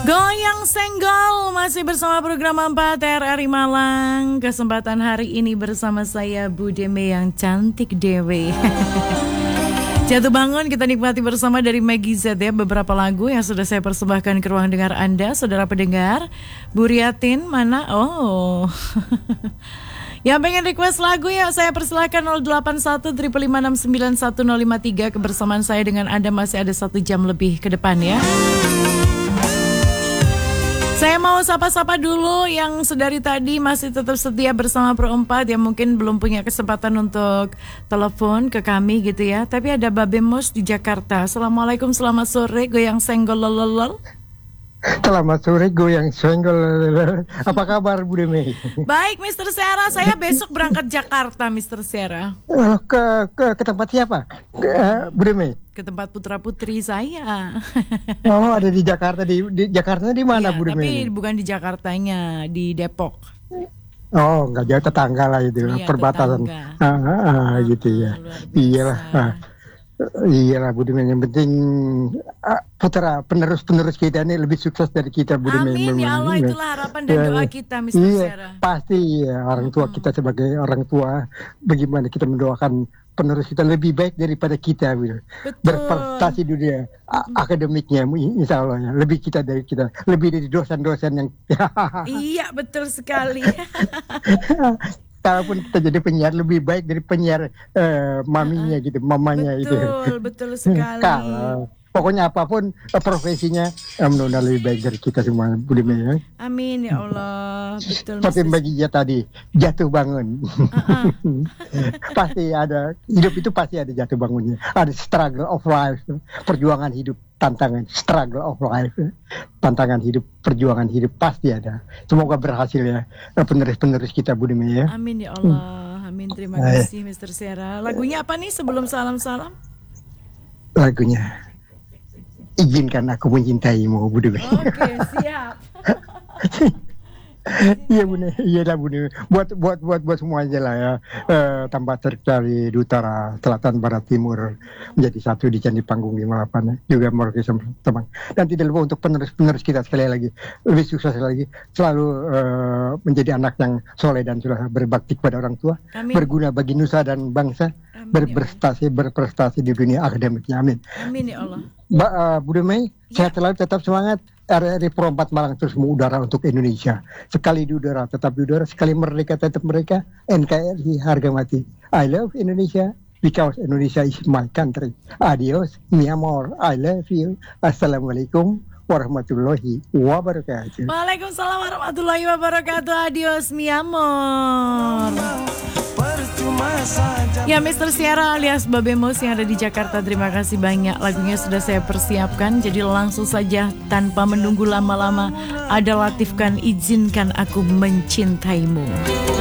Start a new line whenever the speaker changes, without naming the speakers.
Goyang Senggol masih bersama program 4 RRI Malang. Kesempatan hari ini bersama saya Bu Deme yang cantik Dewi. Jatuh bangun kita nikmati bersama dari Maggie Z ya. Beberapa lagu yang sudah saya persembahkan ke ruang dengar Anda, saudara pendengar. Bu Riatin mana? Oh. Yang pengen request lagu ya saya persilakan 081 556 91053. Kebersamaan saya dengan Anda masih ada 1 jam lebih ke depan ya. Saya mau sapa-sapa dulu yang sedari tadi masih tetap setia bersama Pro 4 yang mungkin belum punya kesempatan untuk telepon ke kami gitu ya. Tapi ada Babe Mus di Jakarta. Assalamualaikum, selamat sore, goyang senggol lololol.
Selamat sore, goyang senggol. Apa kabar Bu Demi?
Baik Mr. Sera, saya besok berangkat Jakarta Mr. Sera.
Ke tempat siapa? Bu Demi?
Ke tempat putra-putri saya.
Oh, ada di Jakarta. Di Jakarta di mana
Ya,
Bu Demi?
tapi bukan di Jakartanya, di Depok.
Oh, nggak jauh, tetangga lah itu,
Iya,
perbatasan. Gitu ya. Iyalah. Iyalah Bu Demi, yang penting putra penerus kita ini lebih sukses dari kita Bu Demi.
Amin ya Allah, itulah harapan dan doa kita Mr. Sera.
Pasti ya, orang tua kita sebagai orang tua, bagaimana kita mendoakan penerus kita lebih baik daripada kita, berprestasi dunia akademiknya, insya Allah ya. Lebih kita dari kita, lebih dari dosen-dosen yang
Iya betul sekali.
Kalaupun kita jadi penyiar lebih baik dari penyiar maminya gitu, mamanya itu.
Betul sekali.
Pokoknya apapun profesinya, mudah-mudahan lebih baik dari kita semua, Bu Demi ya.
Amin ya Allah. Betul.
Seperti baginya tadi, jatuh bangun. Pasti ada, hidup itu pasti ada jatuh bangunnya. Ada struggle of life, perjuangan hidup, tantangan, struggle of life, tantangan hidup, perjuangan hidup pasti ada. Semoga berhasil ya, penerus-penerus kita Bu Demi ya.
Amin ya Allah. Amin, terima kasih Mr. Sera. Lagunya apa nih sebelum salam-salam?
Lagunya Izinkan Aku Mencintaimu, Bu Demi.
Oke, siap.
Iya Bu, iyalah Bu, buat semua aja lah ya. Tambah tercari di utara, selatan, barat, timur menjadi satu di Candi Panggung 58 juga Morris teman. Dan tidak lupa untuk penerus kita sekali lagi lebih sukses lagi, selalu menjadi anak yang soleh dan sudah berbakti kepada orang tua. Amin. Berguna bagi nusa dan bangsa. Amin, berprestasi di dunia akademiknya. Amin.
Amin ya Allah.
Bu Demi, sehat selalu, tetap semangat. RRI Pro 4 Malang terus mengudara untuk Indonesia. Sekali di udara, tetap di udara. Sekali merdeka, tetap mereka. NKRI harga mati. I love Indonesia because Indonesia is my country. Adios, mi amor. I love you. Assalamualaikum warahmatullahi wabarakatuh.
Waalaikumsalam warahmatullahi wabarakatuh. Adios, mi amor. Ya Mr. Sierra alias Babe Mus yang ada di Jakarta, terima kasih banyak. Lagunya sudah saya persiapkan, jadi langsung saja tanpa menunggu lama-lama, ada Latifkan Izinkan Aku Mencintaimu.